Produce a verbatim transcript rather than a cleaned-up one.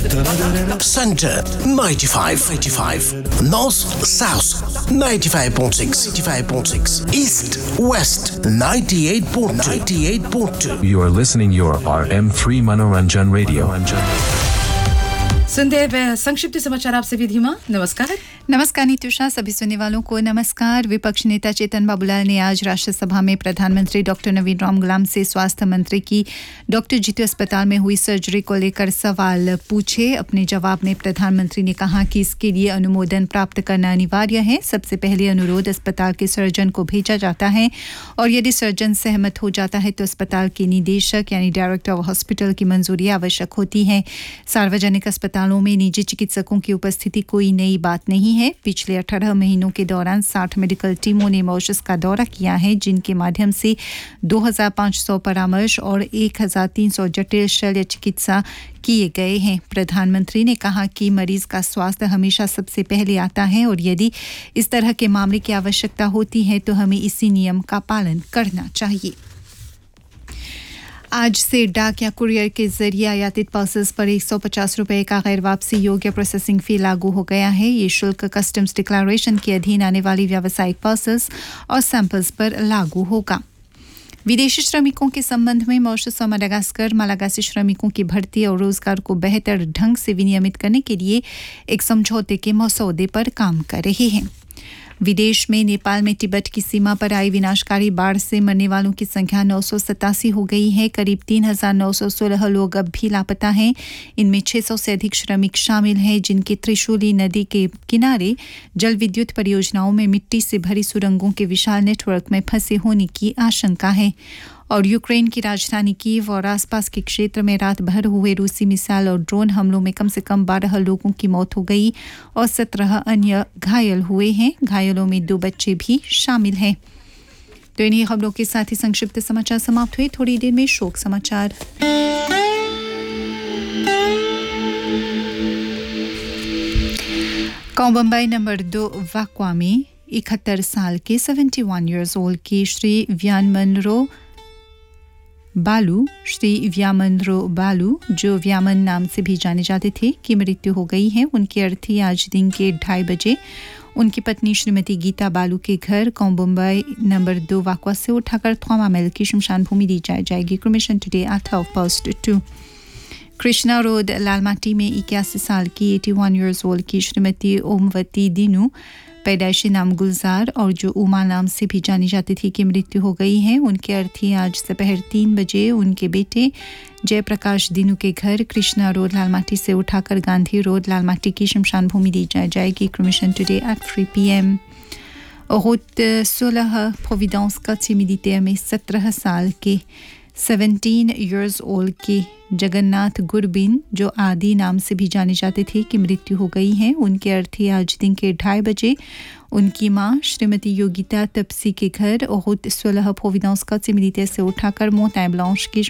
Center ninety-five, eighty-five. North South ninety-five point six, eighty-five point six. East West ninety-eight point two, ninety-eight point two. You are listening your R M three Manoranjan Radio. सुनते हैं संक्षिप्त समाचार आपसे विधिमा। नमस्कार। नमस्कार नीतूषा, सभी सुनने वालों को नमस्कार। विपक्ष नेता चेतन बाबूलाल ने आज राष्ट्रसभा में प्रधानमंत्री डॉक्टर नवीन राम गुलाम से स्वास्थ्य मंत्री की डॉक्टर जीतू अस्पताल में हुई सर्जरी को लेकर सवाल पूछे। अपने जवाब में प्रधानमंत्री ने कहा कि इसके लिए अनुमोदन प्राप्त करना अनिवार्य है। सबसे पहले अनुरोध अस्पताल के सर्जन को भेजा जाता है और यदि सर्जन सहमत हो जाता है तो अस्पताल के निदेशक यानी डायरेक्टर ऑफ हॉस्पिटल की मंजूरी आवश्यक होती है। सार्वजनिक अस्पतालों में निजी चिकित्सकों की उपस्थिति कोई नई बात नहीं है। पिछले अठारह महीनों के दौरान साठ मेडिकल टीमों ने मॉरिशस का दौरा किया है, जिनके माध्यम से दो हज़ार पाँच सौ परामर्श और एक हज़ार तीन सौ जटिल शल्य चिकित्सा किए गए हैं। प्रधानमंत्री ने कहा कि मरीज का स्वास्थ्य हमेशा सबसे पहले आता है और यदि इस तरह के मामले की आवश्यकता होती है तो हमें इसी नियम का पालन करना चाहिए। आज से डाक या कुरियर के जरिए आयातित पार्सल्स पर एक सौ पचास रुपए का गैर वापसी योग्य प्रोसेसिंग फी लागू हो गया है। ये शुल्क कस्टम्स डिक्लेरेशन के अधीन आने वाली व्यावसायिक पार्सल्स और सैंपल्स पर लागू होगा। विदेशी श्रमिकों के संबंध में मॉरिशस और मडागास्कर मलागासी श्रमिकों की भर्ती और रोजगार को बेहतर ढंग से विनियमित करने के लिए एक समझौते के मसौदे पर काम कर रहे हैं। विदेश में नेपाल में तिब्बत की सीमा पर आई विनाशकारी बाढ़ से मरने वालों की संख्या नौ सौ सतासी हो गई है। करीब तीन हज़ार नौ सौ सोलह लोग अब भी लापता हैं। इनमें छह सौ से अधिक श्रमिक शामिल हैं, जिनके त्रिशूली नदी के किनारे जल विद्युत परियोजनाओं में मिट्टी से भरी सुरंगों के विशाल नेटवर्क में फंसे होने की आशंका है। और यूक्रेन की राजधानी कीव और आसपास के क्षेत्र में रात भर हुए रूसी मिसाइल और ड्रोन हमलों में कम से कम बारह लोगों की मौत हो गई और सत्रह अन्य घायल हुए हैं। घायलों में दो बच्चे भी शामिल हैं। तो इन्हीं खबरों के साथ ही संक्षिप्त समाचार समाप्त हुए। थोड़ी देर में शोक समाचार। बम्बई नंबर दो वाकवा में इकहत्तर साल के इकहत्तर इयर्स ओल्ड की श्री व्यानमनरो बालू श्री व्यामनरो बालू, जो व्यामन नाम से भी जाने जाते थे, की मृत्यु हो गई है। उनकी अर्थी आज दिन के ढाई बजे उनकी पत्नी श्रीमती गीता बालू के घर कोम्बम्बई नंबर दो वाकवा से उठाकर थ्वामा मेल की शमशान भूमि दी जाएगी। Cremation today at half past two. Krishna road Lalmati में इक्यासी साल की इक्यासी इयर्स ओल्ड की श्रीमती ओमवती दीनू, पैदाइशी नाम गुलजार और जो उमा नाम से भी जानी जाती थी, की मृत्यु हो गई है। उनके अर्थी आज दोपहर तीन बजे उनके बेटे जयप्रकाश दीनू के घर कृष्णा रोड लालमाटी से उठाकर गांधी रोड लालमाटी की शमशान भूमि दी जाएगी। Cremation today at three P M. रोute सोलह प्रोविडेंस quartier militaire में सत्रह साल के सत्रह इयर्स ओल्ड के जगन्नाथ गुरबिन, जो आदि नाम से भी जाने जाते थे, की मृत्यु हो गई है। उनके अर्थी आज दिन के ढाई बजे उनकी मां श्रीमती योगिता तपसी के घर रोute सोलह प्रोविडेंस quartier militaire से उठाकर मोंताइन ब्लांच की